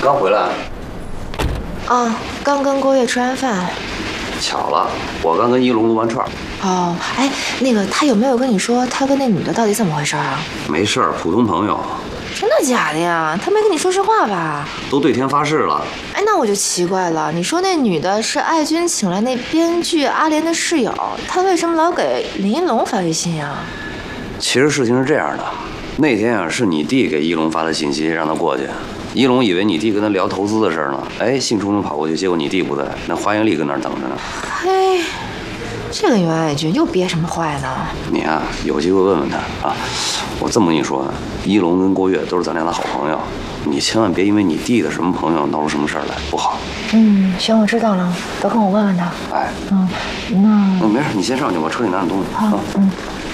刚回来。 啊，刚跟郭月吃完饭。 巧了，我刚跟一龙撸完串。 哦，哎，那个他有没有跟你说他跟那女的到底怎么回事啊？ 没事儿，普通朋友。 真的假的呀？他没跟你说实话吧？ 都对天发誓了。 哎，那我就奇怪了，你说那女的是爱军请来那编剧阿莲的室友，她为什么老给林一龙发微信呀？ 其实事情是这样的，那天啊是你弟给一龙发的信息，让他过去。一龙以为你弟跟他聊投资的事呢，哎，兴冲冲跑过去，结果你弟不在，那华盈利跟那儿等着呢。 嘿，这个袁爱军又憋什么坏呢？ 你啊，有机会问问他啊。我这么跟你说呢，一龙跟郭月都是咱俩的好朋友，你千万别因为你弟的什么朋友闹出什么事儿来，不好。 行，我知道了，都跟我问问他。 哎， 那没事，你先上去，我车里拿点东西。 好，